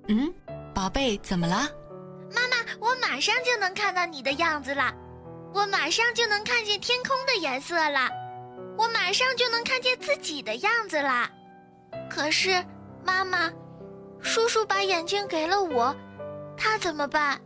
宝贝，怎么了？ 妈妈，我马上就能看到你的样子了，我马上就能看见天空的颜色了，我马上就能看见自己的样子了。可是，妈妈，叔叔把眼睛给了我，他怎么办？